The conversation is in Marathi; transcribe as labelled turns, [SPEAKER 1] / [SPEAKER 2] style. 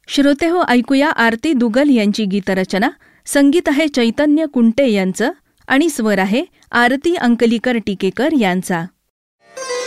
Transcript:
[SPEAKER 1] श्रोतेहो, ऐकूया आरती दुगल यांची गीतरचना. संगीत आहे चैतन्य कुंटे यांचं आणि स्वर आहे आरती अंकलीकर टिकेकर यांचा.